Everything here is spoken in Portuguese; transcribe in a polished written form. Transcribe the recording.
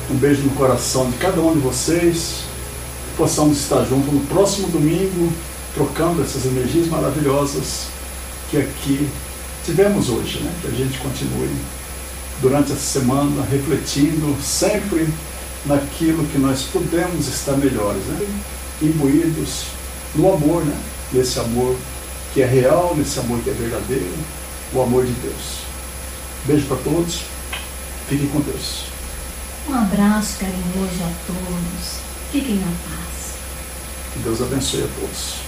Um beijo no coração de cada um de vocês. Possamos estar juntos no próximo domingo, trocando essas energias maravilhosas que aqui tivemos hoje, né? Que a gente continue durante essa semana refletindo sempre naquilo que nós podemos estar melhores, né? Imbuídos no amor, né? Nesse amor que é real, nesse amor que é verdadeiro, o amor de Deus. Beijo para todos, fiquem com Deus. Um abraço carinhoso a todos, fiquem na paz. Que Deus abençoe a todos.